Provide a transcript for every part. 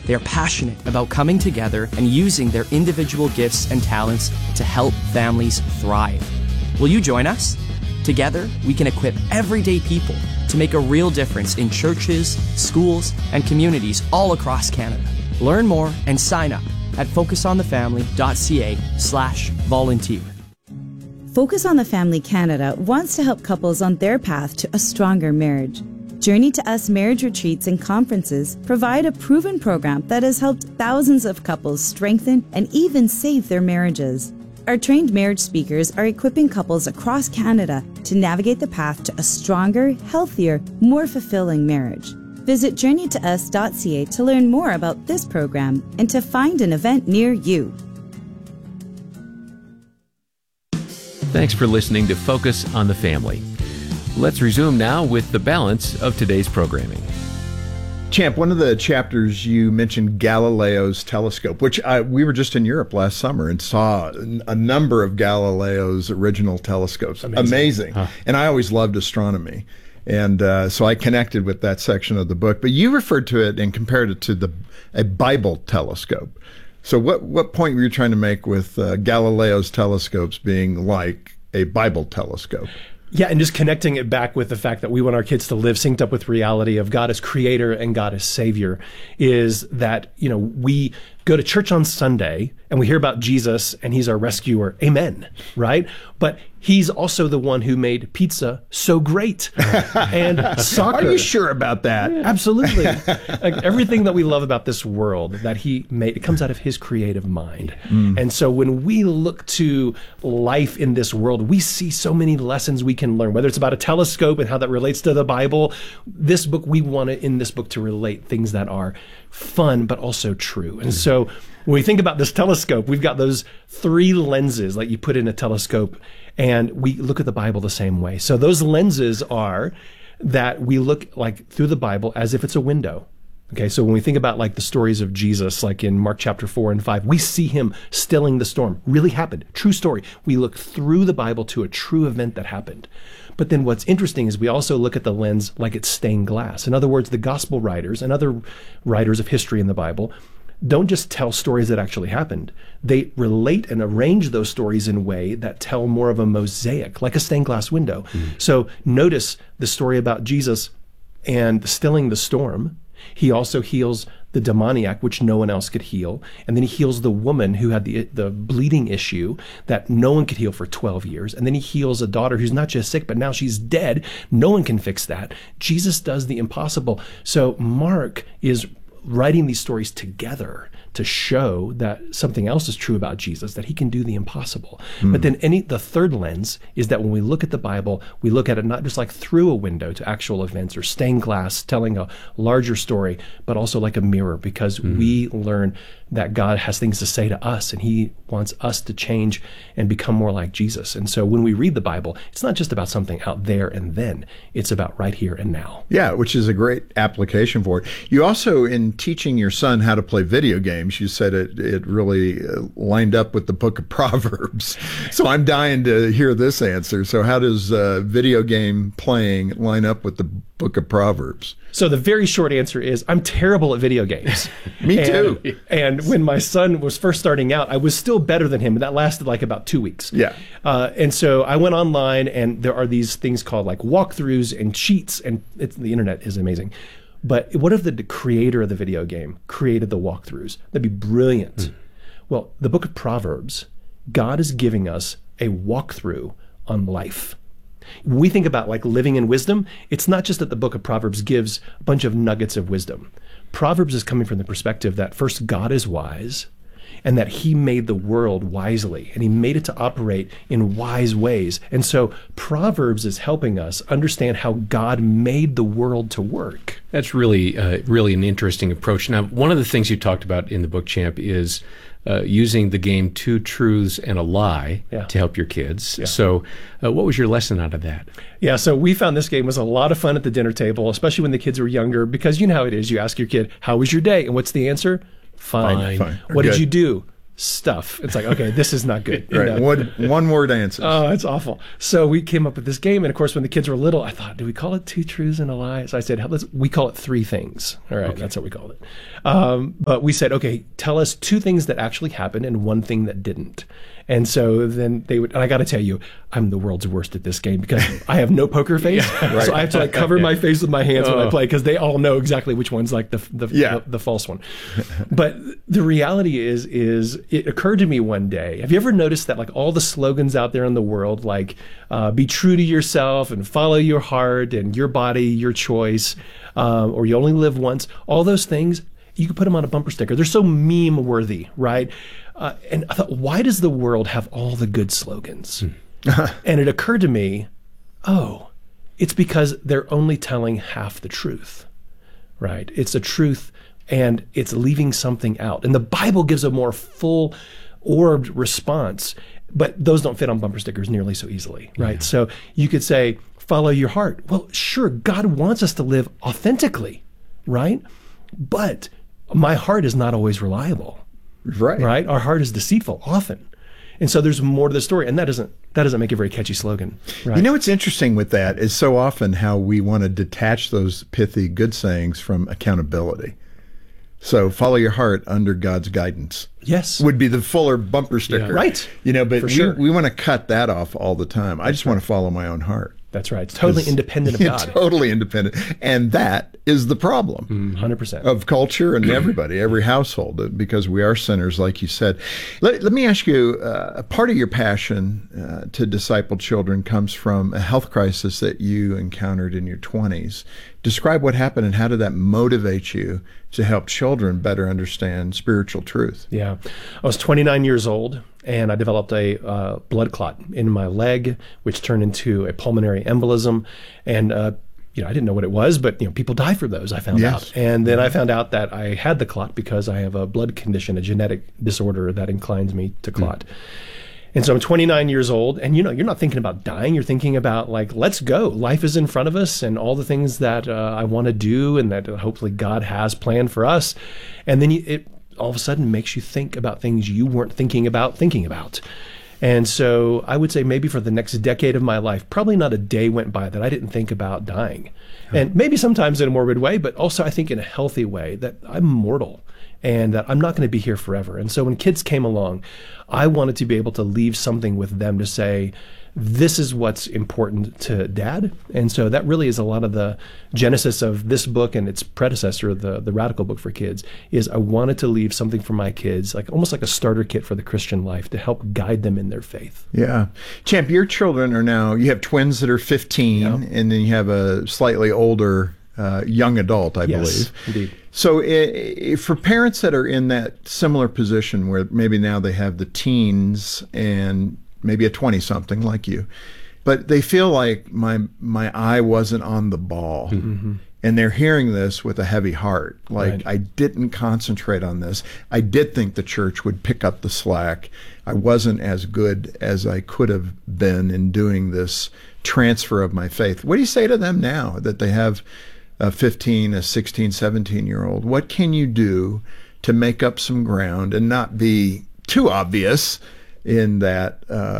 They are passionate about coming together and using their individual gifts and talents to help families thrive. Will you join us? Together, we can equip everyday people to make a real difference in churches, schools, and communities all across Canada. Learn more and sign up at focusonthefamily.ca/volunteer. Focus on the Family Canada wants to help couples on their path to a stronger marriage. Journey to Us marriage retreats and conferences provide a proven program that has helped thousands of couples strengthen and even save their marriages. Our trained marriage speakers are equipping couples across Canada to navigate the path to a stronger, healthier, more fulfilling marriage. Visit journeytous.ca to learn more about this program and to find an event near you. Thanks for listening to Focus on the Family. Let's resume now with the balance of today's programming. Champ, one of the chapters you mentioned Galileo's telescope, which we were just in Europe last summer and saw a number of Galileo's original telescopes. Amazing. Huh. And I always loved astronomy. And so I connected with that section of the book. But you referred to it and compared it to a Bible telescope. So what point were you trying to make with Galileo's telescopes being like a Bible telescope? Yeah, and just connecting it back with the fact that we want our kids to live synced up with reality of God as creator and God as savior is that, we go to church on Sunday and we hear about Jesus and he's our rescuer. Amen. Right? But he's also the one who made pizza so great and soccer. Are you sure about that? Yeah, absolutely. Like everything that we love about this world that he made, it comes out of his creative mind. And so when we look to life in this world, we see so many lessons we can learn, whether it's about a telescope and how that relates to the Bible. This book, we want in this book to relate things that are fun, but also true. And so when we think about this telescope, we've got those three lenses like you put in a telescope, and we look at the Bible the same way. So those lenses are that we look like through the Bible as if it's a window. Okay, so when we think about like the stories of Jesus, like in Mark chapter 4 and 5, we see him stilling the storm. Really happened. True story. We look through the Bible to a true event that happened. But then what's interesting is we also look at the lens like it's stained glass. In other words, the gospel writers and other writers of history in the Bible don't just tell stories that actually happened. They relate and arrange those stories in a way that tell more of a mosaic, like a stained glass window. So notice the story about Jesus and stilling the storm. He also heals the demoniac, which no one else could heal. And then he heals the woman who had the bleeding issue that no one could heal for 12 years. And then he heals a daughter who's not just sick, but now she's dead. No one can fix that. Jesus does the impossible. So Mark is writing these stories together to show that something else is true about Jesus, that he can do the impossible. But then the third lens is that when we look at the Bible, we look at it not just like through a window to actual events or stained glass telling a larger story, but also like a mirror, because we learn that God has things to say to us and he wants us to change and become more like Jesus. And so when we read the Bible, it's not just about something out there and then, it's about right here and now. Yeah, which is a great application for it. You also, in teaching your son how to play video games, you said it really lined up with the book of Proverbs. So I'm dying to hear this answer. So how does video game playing line up with the book of Proverbs? So the very short answer is I'm terrible at video games. Me too. And when my son was first starting out, I was still better than him. And that lasted like about 2 weeks. Yeah. And so I went online and there are these things called like walkthroughs and cheats, and the internet is amazing. But what if the creator of the video game created the walkthroughs? That'd be brilliant. Well, the book of Proverbs, God is giving us a walkthrough on life. When we think about like living in wisdom, it's not just that the book of Proverbs gives a bunch of nuggets of wisdom. Proverbs is coming from the perspective that first, God is wise, and that he made the world wisely, and he made it to operate in wise ways. And so Proverbs is helping us understand how God made the world to work. That's really an interesting approach. Now, one of the things you talked about in the book, Champ, is using the game Two Truths and a Lie to help your kids. Yeah. So what was your lesson out of that? Yeah, so we found this game was a lot of fun at the dinner table, especially when the kids were younger, because you know how it is. You ask your kid, how was your day? And what's the answer? Fine. Fine. What did you do? stuff. It's like, okay, this is not good. Right. One word answers. Oh, it's awful. So we came up with this game. And of course, when the kids were little, I thought, do we call it 2 truths and a lie? So I said, we call it 3 things. All right. Okay. That's what we called it. But we said, okay, tell us 2 things that actually happened and 1 thing that didn't. And so then they would, and I got to tell you, I'm the world's worst at this game because I have no poker face. Right. So I have to like cover my face with my hands when I play because they all know exactly which one's like the false one. But the reality is it occurred to me one day. Have you ever noticed that like all the slogans out there in the world, like be true to yourself and follow your heart and your body, your choice, or you only live once, all those things, you can put them on a bumper sticker. They're so meme worthy, right? And I thought, why does the world have all the good slogans? And it occurred to me, it's because they're only telling half the truth, right? It's a truth and it's leaving something out. And the Bible gives a more full-orbed response, but those don't fit on bumper stickers nearly so easily, right? Yeah. So you could say, follow your heart. Well, sure, God wants us to live authentically, right? But my heart is not always reliable. Right. Our heart is deceitful often. And so there's more to the story. And that doesn't make a very catchy slogan. Right? You know what's interesting with that is so often how we want to detach those pithy good sayings from accountability. So follow your heart under God's guidance. Yes. Would be the fuller bumper sticker. Yeah, right. You know, but sure. we want to cut that off all the time. I just want to follow my own heart. That's right. It's totally independent of God. Totally independent. And that is the problem. 100%. Of culture and everybody, every household, because we are sinners, like you said. Let me ask you, a part of your passion to disciple children comes from a health crisis that you encountered in your 20s. Describe what happened and how did that motivate you to help children better understand spiritual truth? Yeah. I was 29 years old and I developed a blood clot in my leg, which turned into a pulmonary embolism. And, I didn't know what it was, but, people die from those, I found out. And then I found out that I had the clot because I have a blood condition, a genetic disorder that inclines me to clot. And so I'm 29 years old, and you're not thinking about dying. You're thinking about let's go. Life is in front of us, and all the things that I want to do, and that hopefully God has planned for us. And then it all of a sudden makes you think about things you weren't thinking about. And so I would say maybe for the next decade of my life, probably not a day went by that I didn't think about dying. And maybe sometimes in a morbid way, but also I think in a healthy way that I'm mortal. And that I'm not going to be here forever. And so when kids came along, I wanted to be able to leave something with them to say, this is what's important to Dad. And so that really is a lot of the genesis of this book and its predecessor, the Radical Book for Kids, is I wanted to leave something for my kids, almost like a starter kit for the Christian life to help guide them in their faith. Yeah. Champ, your children are now, you have twins that are 15, and then you have a slightly older young adult, I believe. Yes, indeed. So for parents that are in that similar position where maybe now they have the teens and maybe a 20-something like you, but they feel like my eye wasn't on the ball. Mm-hmm. And they're hearing this with a heavy heart. I didn't concentrate on this. I did think the church would pick up the slack. I wasn't as good as I could have been in doing this transfer of my faith. What do you say to them now that they have a 15, a 16, 17-year-old? What can you do to make up some ground and not be too obvious in that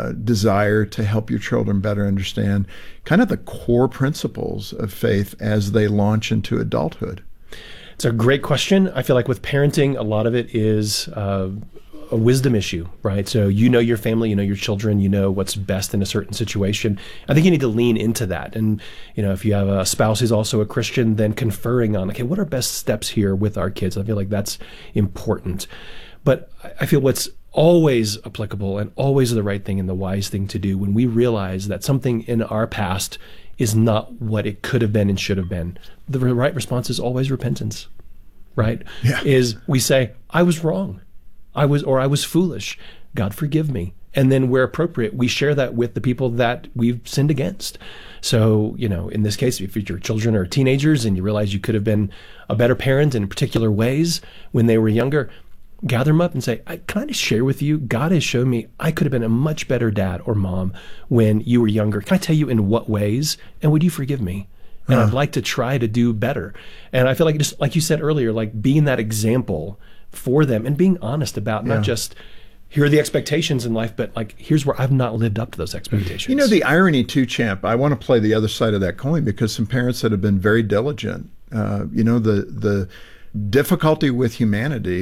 desire to help your children better understand kind of the core principles of faith as they launch into adulthood? It's a great question. I feel like with parenting, a lot of it is a wisdom issue, right? So your family, your children, what's best in a certain situation. I think you need to lean into that. And, if you have a spouse who's also a Christian, then conferring on, what are best steps here with our kids? I feel like that's important. But I feel what's always applicable and always the right thing and the wise thing to do when we realize that something in our past is not what it could have been and should have been, the right response is always repentance, right? Yeah. Is we say, I was wrong. I was foolish. God, forgive me. And then where appropriate, we share that with the people that we've sinned against. So, in this case, if your children are teenagers and you realize you could have been a better parent in particular ways when they were younger, gather them up and say, can I just share with you, God has shown me I could have been a much better dad or mom when you were younger. Can I tell you in what ways? And would you forgive me? And I'd like to try to do better. And I feel like, just like you said earlier, being that example for them and being honest about not just here are the expectations in life, but like, here's where I've not lived up to those expectations. You know, the irony too, Champ, I want to play the other side of that coin, because some parents that have been very diligent, the difficulty with humanity